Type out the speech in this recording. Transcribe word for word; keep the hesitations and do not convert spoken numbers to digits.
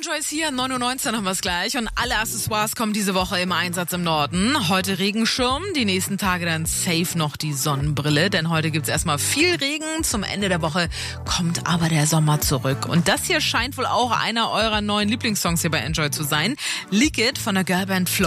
Enjoy ist hier, neun Uhr neunzehn haben wir es gleich und alle Accessoires kommen diese Woche im Einsatz im Norden. Heute Regenschirm, die nächsten Tage dann safe noch die Sonnenbrille, denn heute gibt's erstmal viel Regen. Zum Ende der Woche kommt aber der Sommer zurück. Und das hier scheint wohl auch einer eurer neuen Lieblingssongs hier bei Enjoy zu sein. Leak It von der Girlband Flow.